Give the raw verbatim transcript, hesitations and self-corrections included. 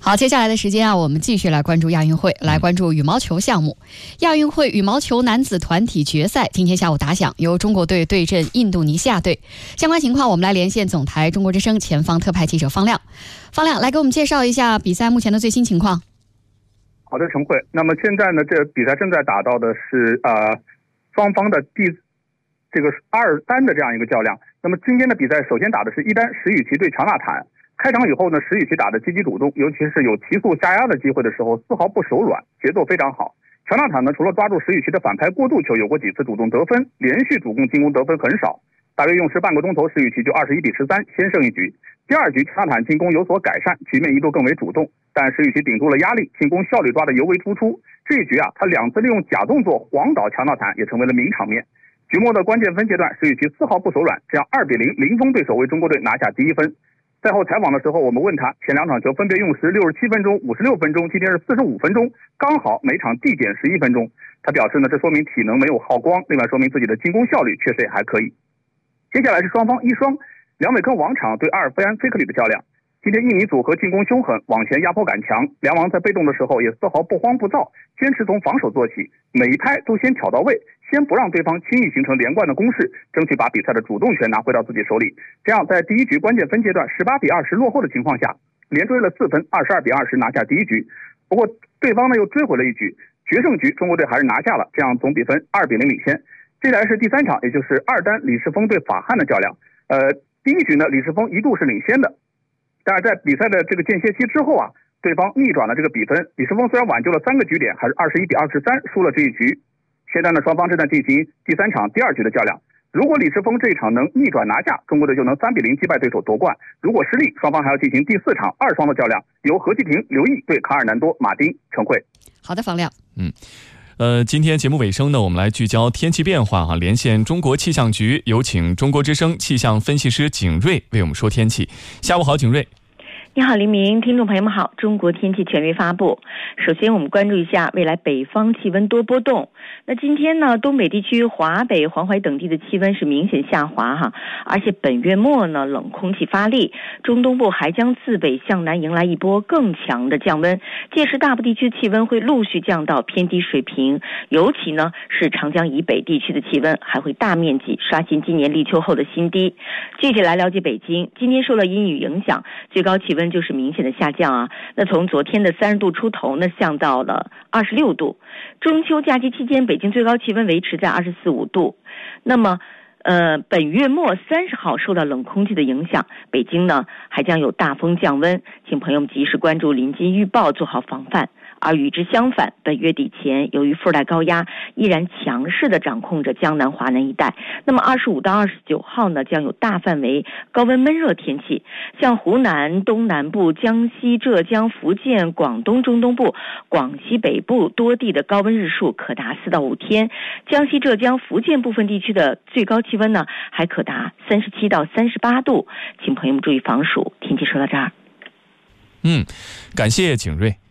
好，接下来的时间啊，我们继续来关注亚运会，来关注羽毛球项目。亚运会羽毛球男子团体决赛今天下午打响，由中国队对阵印度尼西亚队。相关情况我们来连线总台中国之声前方特派记者方亮。方亮，来给我们介绍一下比赛目前的最新情况。 好的，陈慧。那么现在呢，这比赛正在打到的是呃双方的第这个二单的这样一个较量。那么今天的比赛首先打的是一单石宇奇对乔纳坦。开场以后呢，石宇奇打得积极主动，尤其是有提速下压的机会的时候，丝毫不手软，节奏非常好。乔纳坦呢，除了抓住石宇奇的反拍过渡球有过几次主动得分，连续主攻进攻得分很少。大约用时半个钟头，石宇奇就二十一比十三先胜一局。第二局乔纳坦进攻有所改善，局面一度更为主动，但石宇奇顶住了压力，进攻效率抓得尤为突出。这一局啊，他两次利用假动作晃倒乔纳坦，也成为了名场面。局末的关键分阶段，石宇奇丝毫不手软，这样二比零零封对手，为中国队拿下第一分。赛后采访的时候，我们问他前两场球分别用时六十七分钟、五十六分钟，今天是四十五分钟，刚好每场递减十一分钟。他表示呢，这说明体能没有耗光，另外说明自己的进攻效率确实也还可以。接下来是双方一双梁伟科王场对阿尔菲安菲克里的较量。今天印尼组合进攻凶狠，往前压迫感强，梁王在被动的时候也丝毫不慌不躁，坚持从防守做起，每一拍都先挑到位，先不让对方轻易形成连贯的攻势，争取把比赛的主动权拿回到自己手里。这样在第一局关键分阶段十八比二十落后的情况下，连追了四分，二十二比二十拿下第一局。不过对方呢又追回了一局，决胜局中国队还是拿下了，这样总比分二比零领先。接下来是第三场，也就是二单李世峰对法汉的较量。呃，第一局呢，李世峰一度是领先的，但是在比赛的这个间歇期之后啊，对方逆转了这个比分。李世峰虽然挽救了三个局点，还是二十一比二十三输了这一局。现在呢，双方正在进行第三场第二局的较量。如果李世峰这一场能逆转拿下，中国队就能三比零击败对手夺冠。如果失利，双方还要进行第四场二双的较量，由何继平、刘毅对卡尔南多、马丁、陈慧。 好的，方亮。 嗯。呃，今天节目尾声呢，我们来聚焦天气变化哈，连线中国气象局，有请中国之声气象分析师景瑞为我们说天气。下午好，景瑞。 你好，黎明，听众朋友们好。中国天气权威发布，首先我们关注一下未来北方气温多波动。那今天呢，东北地区、华北、黄淮等地的气温是明显下滑哈，而且本月末呢，冷空气发力，中东部还将自北向南迎来一波更强的降温，届时大部地区气温会陆续降到偏低水平，尤其呢是长江以北地区的气温还会大面积刷新今年立秋后的新低。具体来了解北京，今天受到阴雨影响，最高气温就是明显的下降啊。那从昨天的三十度出头呢，降到了二十六度。中秋假期期间，北京最高气温维持在二十四五度。那么，呃，本月末三十号受到冷空气的影响，北京呢还将有大风降温，请朋友们及时关注临近预报，做好防范。而与之相反，本月底前，由于副带高压依然强势地掌控着江南、华南一带，那么二十五到二十九号呢，将有大范围高温闷热天气，像湖南东南部、江西、浙江、福建、广东中东部、广西北部多地的高温日数可达四到五天，江西、浙江、福建部分地区的最高气温呢，还可达三十七到三十八度，请朋友们注意防暑。天气说到这儿， 嗯，感谢景瑞。